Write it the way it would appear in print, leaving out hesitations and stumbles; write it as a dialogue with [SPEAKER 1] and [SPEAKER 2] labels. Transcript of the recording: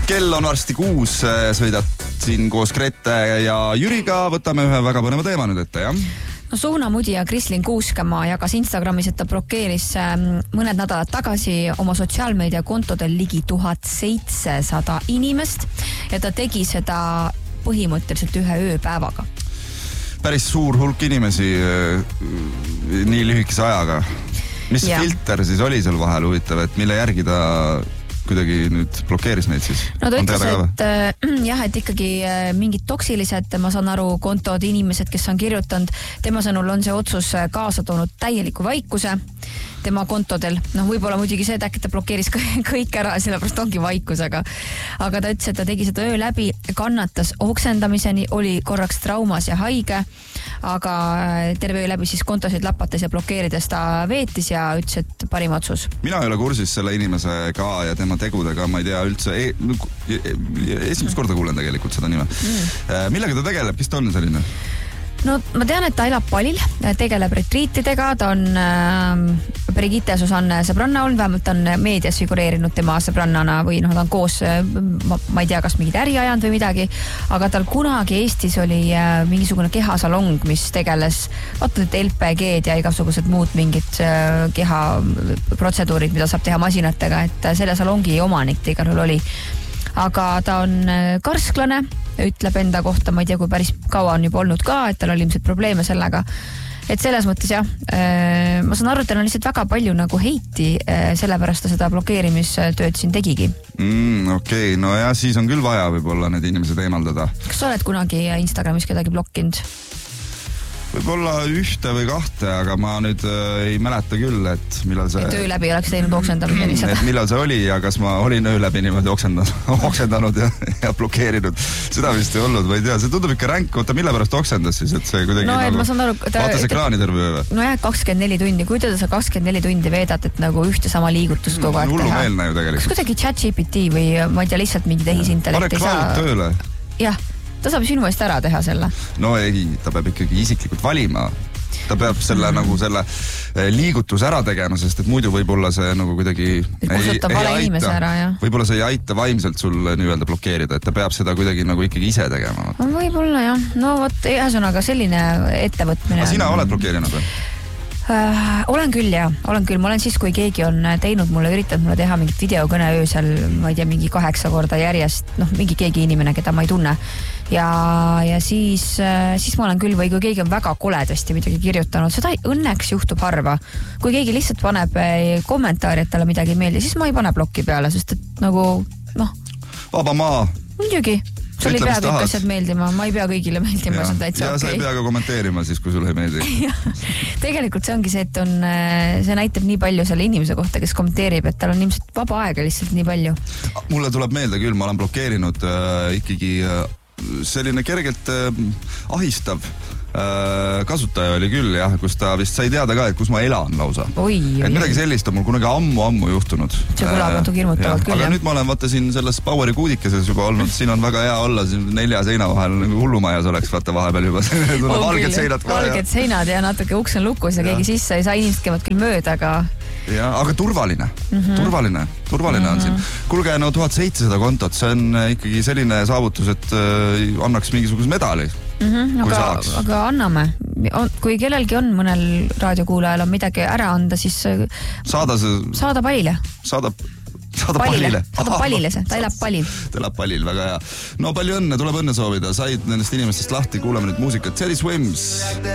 [SPEAKER 1] Kell on varsti 6, sõidad siin koos Grete ja Jüriga, võtame ühe väga põneva teema nüüd ette, jah?
[SPEAKER 2] No suunamudija Krislin Kuuskemaa jagas Instagramis, et ta blokeeris mõned nädalad tagasi oma sotsiaalmeediakontodel ligi 1700 inimest ja ta tegi seda põhimõtteliselt ühe ööpäevaga.
[SPEAKER 1] Päris suur hulk inimesi nii lühikese ajaga. Mis filter siis oli seal vahel huvitav, et mille järgi ta kuidagi nüüd blokeeris neid siis?
[SPEAKER 2] No ta ütles, et jah, et ikkagi mingid toksilised, ma saan aru, kontod, inimesed, kes on kirjutanud, tema sõnul on see otsus kaasa toonud täieliku vaikuse tema kontodel. Noh, võib-olla muidugi see, et äkki ta blokeeris kõik ära, sellepärast ongi vaikus, aga ta ütles, et ta tegi seda öö läbi, kannatas oksendamiseni, oli korraks traumas ja haige, aga terve öö läbi siis kontosid lapates ja blokeerides ta veetis ja ütles, et parim otsus.
[SPEAKER 1] Mina ei ole kursis selle inimesega ja tema tegudega, ma ei tea üldse, esimest korda kuulen tegelikult seda nime. Millega ta tegeleb, kes ta on selline?
[SPEAKER 2] No ma tean, et ta elab Palil, tegeleb retriitidega, ta on Brigitte Susanne sõbranna olnud, vähemalt ta on meedias figureerinud tema sõbrannana või ta on koos, ma ei tea, kas mingid äri ajanud või midagi, aga tal kunagi Eestis oli mingisugune kehasalong, mis tegeles vaatad, LPG-d ja igasugused muud mingid kehaprotseduurid, mida saab teha masinatega, et selle salongi omanik ta igal juhul oli. Aga ta on karsklane, ütleb enda kohta, ma ei tea, kui päris kaua on juba olnud ka, et tal oli ilmselt probleeme sellega. Et selles mõttes jah, ma saan aru, et tal on lihtsalt väga palju nagu heiti, sellepärast ta seda blokeerimistööd siin tegigi.
[SPEAKER 1] Okei, no ja siis on küll vaja võib-olla need inimesed eemaldada.
[SPEAKER 2] Kas sa oled kunagi Instagramis kedagi blokkinud?
[SPEAKER 1] Võib-olla ühte või kahte, aga ma nüüd ei mäleta küll, et millal see...
[SPEAKER 2] Et öö läbi oleks teinud oksendamiseni seda.
[SPEAKER 1] Et millal see oli ja kas ma olin öö läbi niimoodi oksendanud ja blokeerinud. Seda vist ei olnud, ma ei tea. See tundub ikka ränk. Oota, mille pärast oksendas siis? Et see kuidagi
[SPEAKER 2] no, ma saan aru,
[SPEAKER 1] vaatas ekraani terve öö.
[SPEAKER 2] No jah, 24 tundi. Kui teda sa 24 tundi veedad, et nagu ühte sama liigutust kogu aeg teha?
[SPEAKER 1] Hullumeelne ju tegelikult.
[SPEAKER 2] Kas kuidagi ChatGPT või ma ei tea, lihtsalt mingi tehisintellekt
[SPEAKER 1] ei saa... tööle.
[SPEAKER 2] Jah. Ta saab sinu eest ära teha selle.
[SPEAKER 1] No ei, ta peab ikkagi isiklikult valima. Ta peab selle nagu selle liigutus ära tegema, sest et muidu võib-olla see nagu kuidagi võib-olla see ei aita vaimselt sul nii-öelda blokeerida, et ta peab seda kuidagi nagu ikkagi ise tegema.
[SPEAKER 2] Võib-olla jah. No vot, ühesõnaga selline ettevõtmine.
[SPEAKER 1] Aga sina oled blokeerinud või?
[SPEAKER 2] Olen küll ja, olen küll. Ma olen siis, kui keegi on teinud mulle, üritanud mulle teha mingit videokõne öösel, ma ei tea, mingi 8 korda järjest, mingi keegi inimene, keda ma ei tunne. Ja siis ma olen küll, või kui keegi on väga koledasti midagi kirjutanud, seda õnneks juhtub harva. Kui keegi lihtsalt paneb kommentaari, et talle midagi ei meeldi, siis ma ei pane blokki peale, sest et nagu,
[SPEAKER 1] Vaba maa.
[SPEAKER 2] Muidugi. Sul ei pea kõik asjad meeldima, ma ei pea kõigile meeldima, see on täitsa
[SPEAKER 1] okei. Ja sa ei pea ka kommenteerima siis, kui sul ei meeldi.
[SPEAKER 2] Tegelikult see ongi see, et see näitab nii palju selle inimese kohta, kes kommenteerib, et tal on ilmselt vaba aega lihtsalt nii palju.
[SPEAKER 1] Mulle tuleb meelde küll, ma olen blokeerinud ikkagi selline kergelt ahistav kasutaja oli küll jah, kus ta vist sai teada ka, et kus ma elan lausa. Et midagi sellist on mul kunagi ammu juhtunud.
[SPEAKER 2] See kõlab natuke hirmutavalt küll,
[SPEAKER 1] aga nüüd ma olen vaata siin selles Poweri kuudikeses juba olnud, siin on väga hea olla siin 4 seina vahel, nagu hullumajas oleks vaata vahepeal juba valged seinad ka.
[SPEAKER 2] Valged seinad ja natuke uks on lukus ja keegi sisse ei saa, inimesed käivad küll mööda,
[SPEAKER 1] aga turvaline. Turvaline on siin. Kuulge, no 1700 kontot, see on ikkagi selline saavutus, et annaks mingisuguse medali.
[SPEAKER 2] Aga anname. Kui kellelgi on mõnel raadiokuulajal on midagi ära anda, siis saada palile. Saada palile. Ta elab Palil.
[SPEAKER 1] Ta elab Palil, väga hea. No palju õnne, tuleb õnne soovida. Said nendest inimestest lahti, kuulame nüüd muusikat. Teddy Swims.